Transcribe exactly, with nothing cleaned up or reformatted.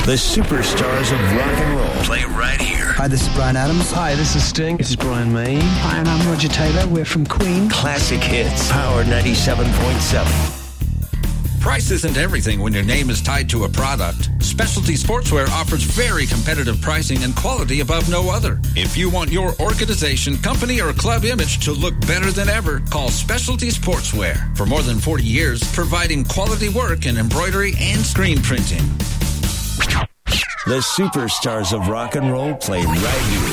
The superstars of rock and roll play right here. Hi, this is Bryan Adams. Hi, this is Sting. This is Brian May. Hi, and I'm Roger Taylor. We're from Queen. Classic hits. Power ninety-seven point seven. Price isn't everything when your name is tied to a product. Specialty Sportswear offers very competitive pricing and quality above no other. If you want your organization, company, or club image to look better than ever, call Specialty Sportswear. For more than forty years, providing quality work in embroidery and screen printing. The superstars of rock and roll play right here.